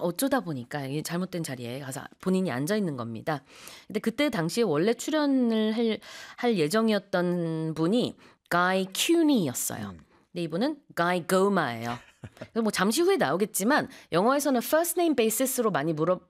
어쩌다 보니까 이게 잘못된 자리에 가서 본인이 앉아 있는 겁니다. 근데 그때 당시에 원래 출연을 할 예정이었던 분이 가이 큐니였어요. 근데 이분은 가이 고마예요. 그래서 뭐 잠시 후에 나오겠지만 영어에서는 first name basis로 많이